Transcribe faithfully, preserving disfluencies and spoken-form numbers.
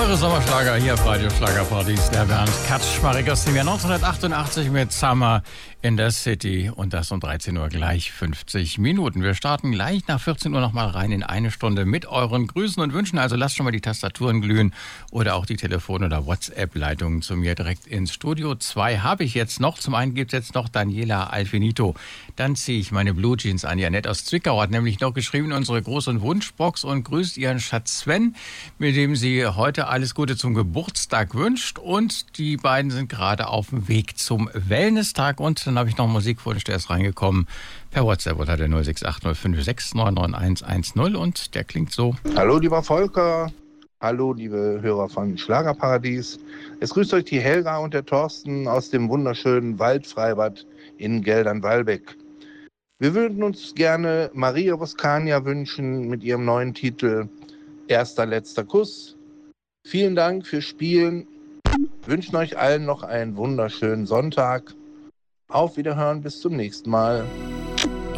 Eure Sommerschlager hier auf Radio Schlagerpartys. Der Bernd Katzschmarek aus dem Jahr neunzehnhundertachtundachtzig mit Summer in the City. Und das um dreizehn Uhr gleich fünfzig Minuten. Wir starten gleich nach vierzehn Uhr nochmal rein in eine Stunde mit euren Grüßen und Wünschen. Also lasst schon mal die Tastaturen glühen oder auch die Telefon- oder WhatsApp-Leitungen zu mir direkt ins Studio. Zwei habe ich jetzt noch. Zum einen gibt es jetzt noch Daniela Alfinito. Dann ziehe ich meine Blue Jeans an. Janette aus Zwickau hat nämlich noch geschrieben, unsere Groß- und Wunschbox, und grüßt ihren Schatz Sven, mit dem sie heute alles Gute zum Geburtstag wünscht. Und die beiden sind gerade auf dem Weg zum Wellness-Tag. Und dann habe ich noch einen Musikwunsch, der ist reingekommen per WhatsApp unter der null sechs acht null fünf sechs neun neun eins eins null und der klingt so. Hallo lieber Volker, hallo liebe Hörer von Schlagerparadies. Es grüßt euch die Helga und der Thorsten aus dem wunderschönen Waldfreibad in Geldern-Walbeck. Wir würden uns gerne Maria Voskania wünschen mit ihrem neuen Titel Erster letzter Kuss. Vielen Dank fürs Spielen. Wünschen euch allen noch einen wunderschönen Sonntag. Auf Wiederhören, bis zum nächsten Mal.